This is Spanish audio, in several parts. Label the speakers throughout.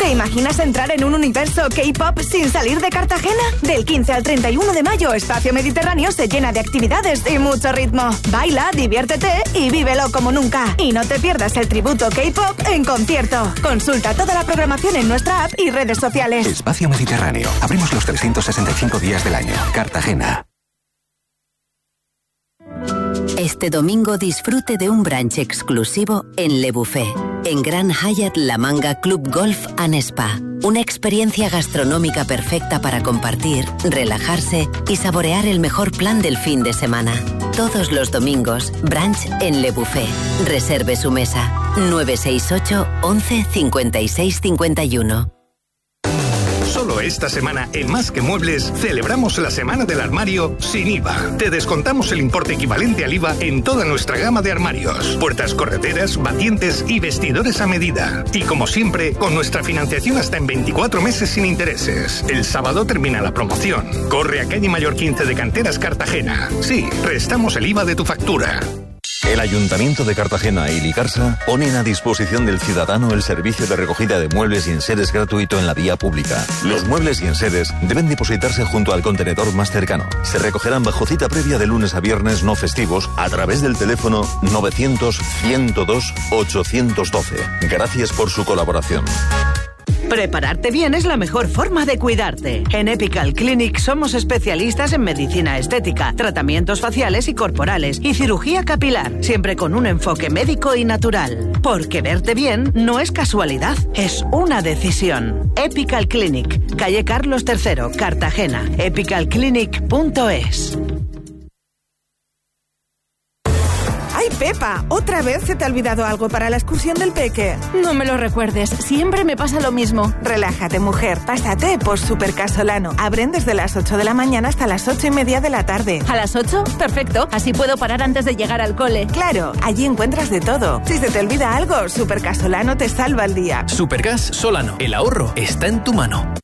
Speaker 1: ¿Te imaginas entrar en un universo K-pop sin salir de Cartagena? Del 15 al 31 de mayo, Espacio Mediterráneo se llena de actividades y mucho ritmo. Baila, diviértete y vívelo como nunca. Y no te pierdas el tributo K-pop en concierto. Consulta toda la programación en nuestra app y redes sociales.
Speaker 2: Espacio Mediterráneo. Abrimos los 365 días del año. Cartagena.
Speaker 3: Este domingo disfrute de un brunch exclusivo en Le Buffet, en Grand Hyatt La Manga Club Golf and Spa. Una experiencia gastronómica perfecta para compartir, relajarse y saborear el mejor plan del fin de semana. Todos los domingos, brunch en Le Buffet. Reserve su mesa. 968 11 56 51.
Speaker 4: Solo esta semana en Más que Muebles celebramos la Semana del Armario sin IVA. Te descontamos el importe equivalente al IVA en toda nuestra gama de armarios, puertas correderas, batientes y vestidores a medida. Y como siempre, con nuestra financiación hasta en 24 meses sin intereses. El sábado termina la promoción. Corre a calle Mayor 15 de Canteras, Cartagena. Sí, restamos el IVA de tu factura.
Speaker 5: El Ayuntamiento de Cartagena y Licarsa ponen a disposición del ciudadano el servicio de recogida de muebles y enseres gratuito en la vía pública. Los muebles y enseres deben depositarse junto al contenedor más cercano. Se recogerán bajo cita previa de lunes a viernes no festivos a través del teléfono 900-102-812. Gracias por su colaboración.
Speaker 6: Prepararte bien es la mejor forma de cuidarte. En Epical Clinic somos especialistas en medicina estética, tratamientos faciales y corporales y cirugía capilar, siempre con un enfoque médico y natural. Porque verte bien no es casualidad, es una decisión. Epical Clinic, calle Carlos III, Cartagena. epicalclinic.es.
Speaker 1: ¡Ay, Pepa! ¿Otra vez se te ha olvidado algo para la excursión del peque?
Speaker 7: No me lo recuerdes, siempre me pasa lo mismo.
Speaker 1: Relájate, mujer, pásate por Supercasolano. Abren desde las 8 de la mañana hasta las 8:30 de la tarde.
Speaker 7: ¿A las 8? Perfecto, así puedo parar antes de llegar al cole.
Speaker 1: Claro, allí encuentras de todo. Si se te olvida algo, Supercasolano te salva el día.
Speaker 8: Supergas Solano, el ahorro está en tu mano.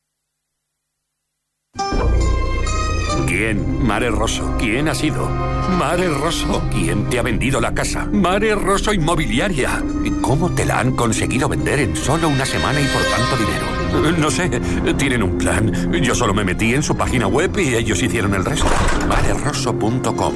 Speaker 9: ¿Quién? Mare Rosso. ¿Quién ha sido? Mare Rosso. ¿Quién te ha vendido la casa? Mare Rosso Inmobiliaria. ¿Cómo te la han conseguido vender en solo una semana y por tanto dinero? No sé, tienen un plan. Yo solo me metí en su página web y ellos hicieron el resto. marerosso.com.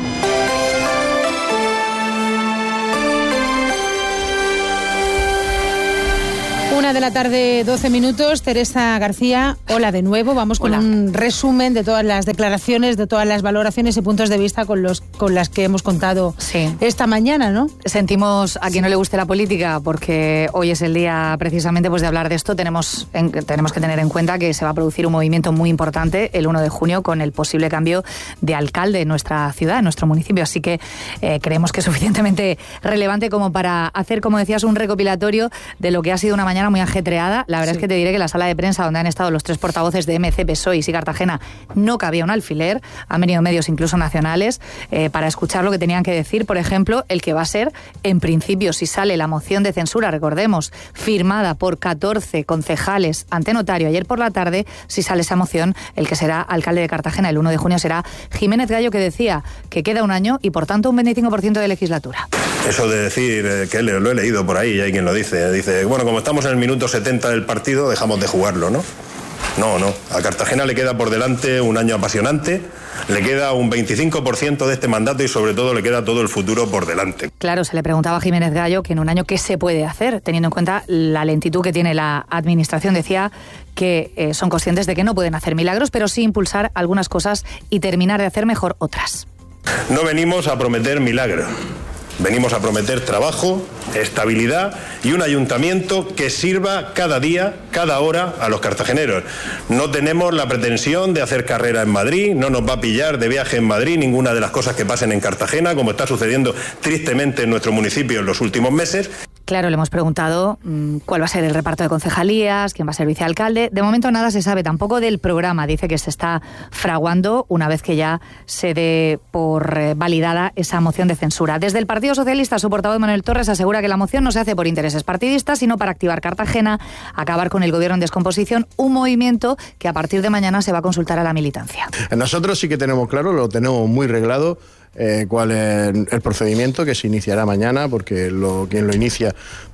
Speaker 10: 1 de la tarde, 12 minutos. Teresa García, hola de nuevo. Vamos con un resumen de todas las declaraciones, de todas las valoraciones y puntos de vista con las que hemos contado esta mañana, ¿no?
Speaker 11: Sentimos a quien no le guste la política, porque hoy es el día precisamente pues de hablar de esto. Tenemos que tener en cuenta que se va a producir un movimiento muy importante el 1 de junio con el posible cambio de alcalde en nuestra ciudad, en nuestro municipio. Así que creemos que es suficientemente relevante como para hacer, como decías, un recopilatorio de lo que ha sido una mañana muy ajetreada. La verdad es que te diré que la sala de prensa donde han estado los tres portavoces de MC, PSOE y Cartagena no cabía un alfiler. Han venido medios incluso nacionales para escuchar lo que tenían que decir. Por ejemplo, el que va a ser, en principio, si sale la moción de censura, recordemos, firmada por 14 concejales ante notario ayer por la tarde, si sale esa moción, el que será alcalde de Cartagena el 1 de junio será Jiménez Gallo, que decía que queda un año y por tanto un 25% de legislatura.
Speaker 12: Eso de decir, que lo he leído por ahí, hay quien lo dice, bueno, como estamos en el minuto 70 del partido, dejamos de jugarlo, ¿no? No, a Cartagena le queda por delante un año apasionante, le queda un 25% de este mandato y sobre todo le queda todo el futuro por delante.
Speaker 11: Claro, se le preguntaba a Jiménez Gallo que en un año qué se puede hacer, teniendo en cuenta la lentitud que tiene la administración. Decía que son conscientes de que no pueden hacer milagros, pero sí impulsar algunas cosas y terminar de hacer mejor otras.
Speaker 12: No venimos a prometer milagros. Venimos a prometer trabajo, estabilidad y un ayuntamiento que sirva cada día, cada hora a los cartageneros. No tenemos la pretensión de hacer carrera en Madrid, no nos va a pillar de viaje en Madrid ninguna de las cosas que pasen en Cartagena, como está sucediendo tristemente en nuestro municipio en los últimos meses.
Speaker 11: Claro, le hemos preguntado cuál va a ser el reparto de concejalías, quién va a ser vicealcalde. De momento nada se sabe tampoco del programa. Dice que se está fraguando una vez que ya se dé por validada esa moción de censura. Desde el Partido Socialista, su portavoz Manuel Torres asegura que la moción no se hace por intereses partidistas, sino para activar Cartagena, acabar con el gobierno en descomposición, un movimiento que a partir de mañana se va a consultar a la militancia.
Speaker 13: Nosotros sí que tenemos claro, lo tenemos muy reglado, cuál es el procedimiento que se iniciará mañana, porque quien lo inicia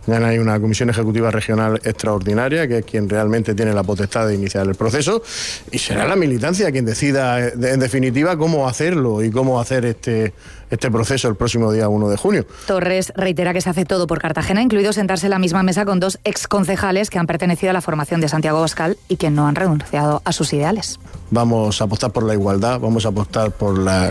Speaker 13: Mañana hay una comisión ejecutiva regional extraordinaria, que es quien realmente tiene la potestad de iniciar el proceso, y será la militancia quien decida, en definitiva, cómo hacerlo y cómo hacer este proceso el próximo día 1 de junio.
Speaker 11: Torres reitera que se hace todo por Cartagena, incluido sentarse en la misma mesa con 2 exconcejales que han pertenecido a la formación de Santiago Abascal y que no han renunciado a sus ideales.
Speaker 13: Vamos a apostar por la igualdad, vamos a apostar por las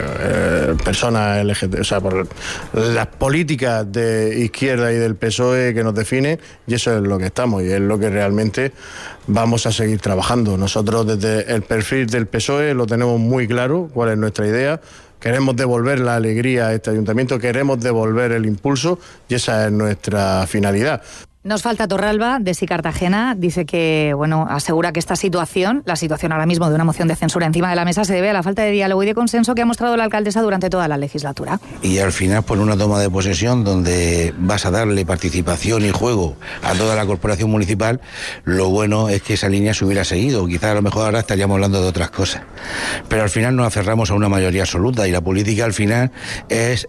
Speaker 13: personas LGBT, o sea, por las políticas de izquierda y del PSOE que nos definen, y eso es lo que estamos y es lo que realmente vamos a seguir trabajando. Nosotros desde el perfil del PSOE lo tenemos muy claro, cuál es nuestra idea. Queremos devolver la alegría a este ayuntamiento, queremos devolver el impulso y esa es nuestra finalidad.
Speaker 11: Nos falta Torralba, de Sí Cartagena, dice que, asegura que esta situación, la situación ahora mismo de una moción de censura encima de la mesa, se debe a la falta de diálogo y de consenso que ha mostrado la alcaldesa durante toda la legislatura.
Speaker 14: Y al final, por una toma de posesión donde vas a darle participación y juego a toda la corporación municipal, lo bueno es que esa línea se hubiera seguido. Quizás a lo mejor ahora estaríamos hablando de otras cosas. Pero al final nos aferramos a una mayoría absoluta y la política al final es...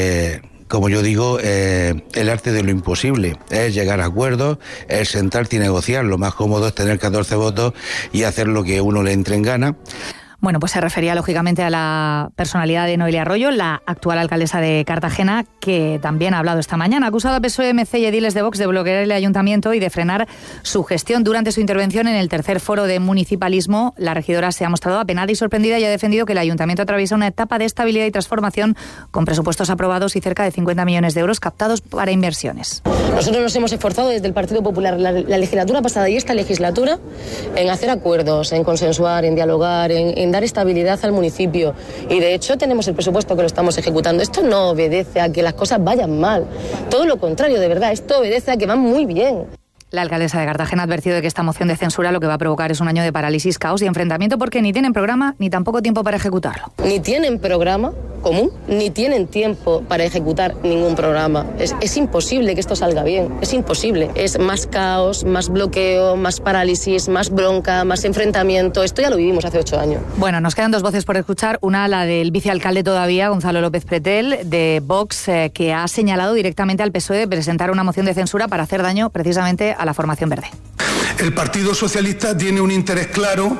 Speaker 14: como yo digo, el arte de lo imposible, es llegar a acuerdos, es sentarte y negociar. Lo más cómodo es tener 14 votos y hacer lo que uno le entre en gana.
Speaker 11: Bueno, pues se refería lógicamente a la personalidad de Noelia Arroyo, la actual alcaldesa de Cartagena, que también ha hablado esta mañana. Ha acusado a PSOE, MC y ediles de Vox de bloquear el ayuntamiento y de frenar su gestión. Durante su intervención en el tercer foro de municipalismo, la regidora se ha mostrado apenada y sorprendida y ha defendido que el ayuntamiento atraviesa una etapa de estabilidad y transformación con presupuestos aprobados y cerca de 50 millones de euros captados para inversiones.
Speaker 15: Nosotros nos hemos esforzado desde el Partido Popular la legislatura pasada y esta legislatura en hacer acuerdos, en consensuar, en dialogar, en dar estabilidad al municipio, y de hecho tenemos el presupuesto que lo estamos ejecutando. Esto no obedece a que las cosas vayan mal, todo lo contrario, de verdad, esto obedece a que van muy bien.
Speaker 11: La alcaldesa de Cartagena ha advertido de que esta moción de censura lo que va a provocar es un año de parálisis, caos y enfrentamiento porque ni tienen programa ni tampoco tiempo para ejecutarlo.
Speaker 15: Ni tienen programa común, ni tienen tiempo para ejecutar ningún programa. Es imposible que esto salga bien, es imposible. Es más caos, más bloqueo, más parálisis, más bronca, más enfrentamiento. Esto ya lo vivimos hace 8 años.
Speaker 11: Bueno, nos quedan 2 voces por escuchar. Una, la del vicealcalde todavía, Gonzalo López Pretel, de Vox, que ha señalado directamente al PSOE de presentar una moción de censura para hacer daño precisamente a la formación verde.
Speaker 16: El Partido Socialista tiene un interés claro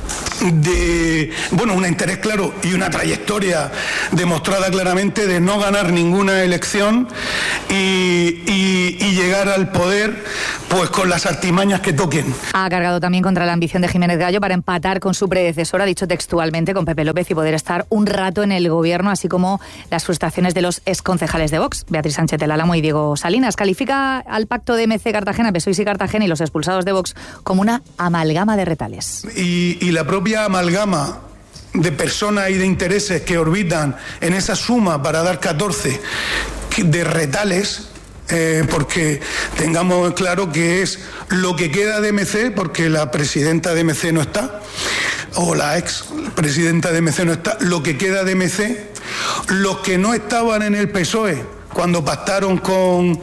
Speaker 16: un interés claro y una trayectoria demostrada claramente de no ganar ninguna elección y llegar al poder pues con las artimañas que toquen.
Speaker 11: Ha cargado también contra la ambición de Jiménez Gallo para empatar con su predecesor, ha dicho textualmente, con Pepe López y poder estar un rato en el gobierno, así como las frustraciones de los exconcejales de Vox, Beatriz Sánchez del Álamo y Diego Salinas. Califica al pacto de MC Cartagena, PSOE y Cartagena y los expulsados de Vox como una amalgama de retales.
Speaker 16: Y la propia amalgama de personas y de intereses que orbitan en esa suma para dar 14 de retales, porque tengamos claro que es lo que queda de MC, porque la presidenta de MC no está, o la ex presidenta de MC no está, lo que queda de MC, los que no estaban en el PSOE cuando pactaron con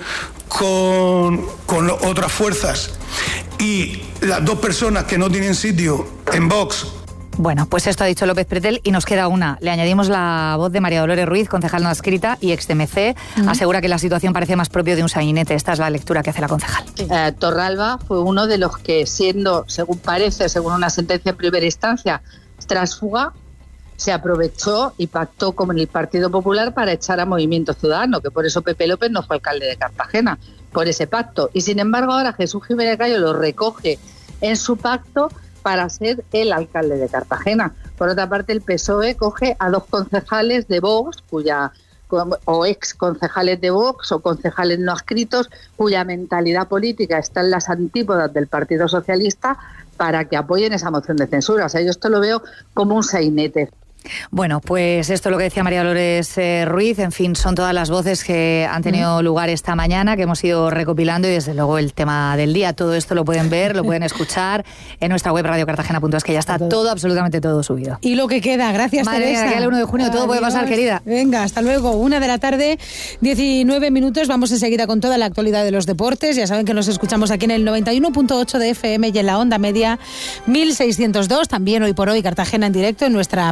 Speaker 16: otras fuerzas, y las 2 personas que no tienen sitio en Vox.
Speaker 11: Bueno, pues esto ha dicho López Pretel y nos queda una. Le añadimos la voz de María Dolores Ruiz, concejal no adscrita y ex de MC. Asegura que la situación parece más propio de un sainete. Esta es la lectura que hace la concejal.
Speaker 17: Torralba fue uno de los que, siendo, según parece, según una sentencia en primera instancia, tránsfuga, se aprovechó y pactó con el Partido Popular para echar a Movimiento Ciudadano, que por eso Pepe López no fue alcalde de Cartagena, por ese pacto. Y sin embargo ahora Jesús Jiménez Gallo lo recoge en su pacto para ser el alcalde de Cartagena. Por otra parte, el PSOE coge a 2 concejales de Vox, o ex concejales de Vox o concejales no adscritos, cuya mentalidad política está en las antípodas del Partido Socialista, para que apoyen esa moción de censura. O sea, yo esto lo veo como un sainete.
Speaker 11: Bueno, pues esto es lo que decía María Dolores Ruiz. En fin, son todas las voces que han tenido lugar esta mañana, que hemos ido recopilando, y desde luego el tema del día. Todo esto lo pueden ver, lo pueden escuchar en nuestra web radiocartagena.es, que ya está todo, absolutamente todo subido.
Speaker 10: Y lo que queda, gracias,
Speaker 11: Madre
Speaker 10: Teresa.
Speaker 11: Mía, que el 1 de junio todo puede pasar, querida.
Speaker 10: Venga, hasta luego. 1 de la tarde, 19 minutos. Vamos enseguida con toda la actualidad de los deportes. Ya saben que nos escuchamos aquí en el 91.8 de FM y en la onda media 1602. También hoy por hoy Cartagena en directo en nuestra página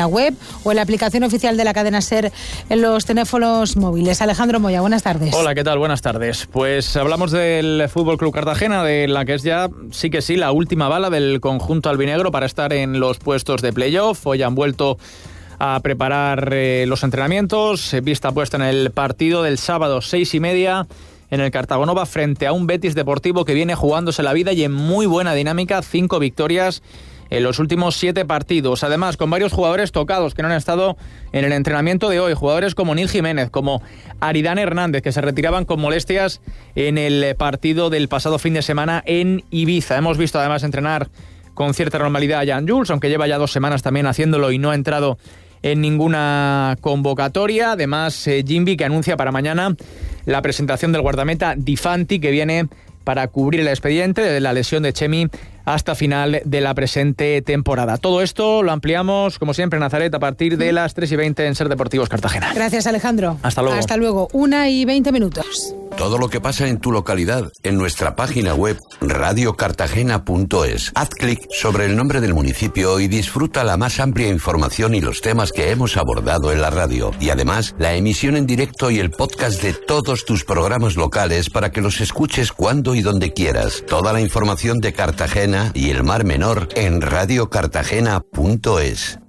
Speaker 10: web o en la aplicación oficial de la cadena SER en los teléfonos móviles. Alejandro Moya, buenas tardes.
Speaker 18: Hola, ¿qué tal? Buenas tardes. Pues hablamos del Fútbol Club Cartagena, de la que es ya, sí que sí, la última bala del conjunto albinegro para estar en los puestos de playoff. Hoy han vuelto a preparar los entrenamientos, vista puesta en el partido del sábado 6:30 en el Cartagonova frente a un Betis Deportivo que viene jugándose la vida y en muy buena dinámica, 5 victorias en los últimos 7 partidos. Además, con varios jugadores tocados que no han estado en el entrenamiento de hoy. Jugadores como Nil Jiménez, como Aridán Hernández, que se retiraban con molestias en el partido del pasado fin de semana en Ibiza. Hemos visto además entrenar con cierta normalidad a Jan Jules, aunque lleva ya 2 semanas también haciéndolo y no ha entrado en ninguna convocatoria. Además, Jimby, que anuncia para mañana la presentación del guardameta Di Fanti, que viene para cubrir el expediente de la lesión de Chemi hasta final de la presente temporada. Todo esto lo ampliamos, como siempre, en Nazaret a partir de las 3:20 en SER Deportivos Cartagena.
Speaker 10: Gracias, Alejandro.
Speaker 18: Hasta luego.
Speaker 10: Hasta luego. 1:20.
Speaker 19: Todo lo que pasa en tu localidad, en nuestra página web radiocartagena.es. Haz clic sobre el nombre del municipio y disfruta la más amplia información y los temas que hemos abordado en la radio. Y además, la emisión en directo y el podcast de todos tus programas locales para que los escuches cuando y donde quieras. Toda la información de Cartagena y el Mar Menor en radiocartagena.es.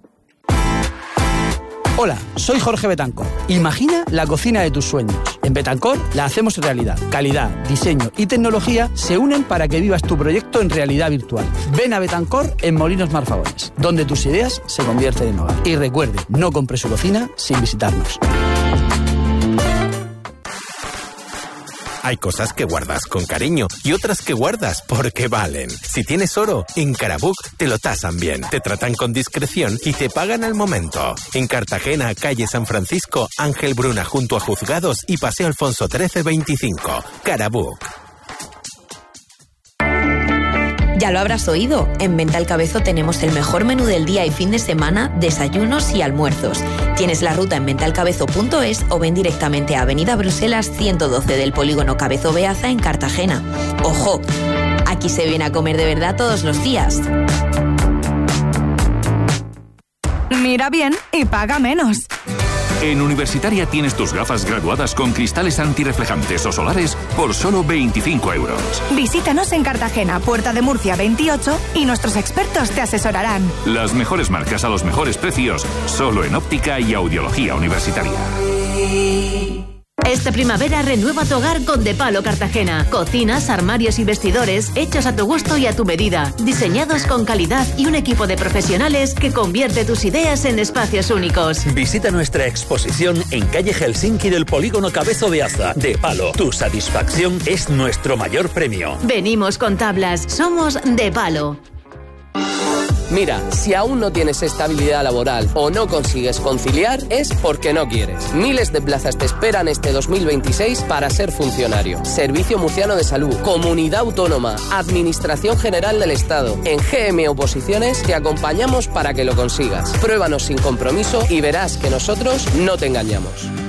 Speaker 20: Hola, soy Jorge Betancor. Imagina la cocina de tus sueños. En Betancor la hacemos realidad. Calidad, diseño y tecnología se unen para que vivas tu proyecto en realidad virtual. Ven a Betancor en Molinos Marfagones, donde tus ideas se convierten en hogar. Y recuerde, no compre su cocina sin visitarnos.
Speaker 21: Hay cosas que guardas con cariño y otras que guardas porque valen. Si tienes oro, en Carabook te lo tasan bien, te tratan con discreción y te pagan al momento. En Cartagena, calle San Francisco, Ángel Bruna junto a Juzgados y Paseo Alfonso 1325. Carabook.
Speaker 22: Ya lo habrás oído, en Venta al Cabezo tenemos el mejor menú del día y fin de semana, desayunos y almuerzos. Tienes la ruta en ventalcabezo.es o ven directamente a Avenida Bruselas 112 del Polígono Cabezo Beaza en Cartagena. ¡Ojo! Aquí se viene a comer de verdad todos los días.
Speaker 1: Mira bien y paga menos.
Speaker 23: En Universitaria tienes tus gafas graduadas con cristales antirreflejantes o solares por solo 25 euros.
Speaker 1: Visítanos en Cartagena, Puerta de Murcia 28 y nuestros expertos te asesorarán.
Speaker 23: Las mejores marcas a los mejores precios, solo en óptica y audiología universitaria.
Speaker 24: Esta primavera renueva tu hogar con De Palo Cartagena. Cocinas, armarios y vestidores hechos a tu gusto y a tu medida. Diseñados con calidad y un equipo de profesionales que convierte tus ideas en espacios únicos.
Speaker 25: Visita nuestra exposición en calle Helsinki del Polígono Cabezo Beaza. De Palo, tu satisfacción es nuestro mayor premio.
Speaker 24: Venimos con tablas. Somos De Palo.
Speaker 26: Mira, si aún no tienes estabilidad laboral o no consigues conciliar, es porque no quieres. Miles de plazas te esperan este 2026 para ser funcionario. Servicio Murciano de Salud, Comunidad Autónoma, Administración General del Estado. En GM Oposiciones te acompañamos para que lo consigas. Pruébanos sin compromiso y verás que nosotros no te engañamos.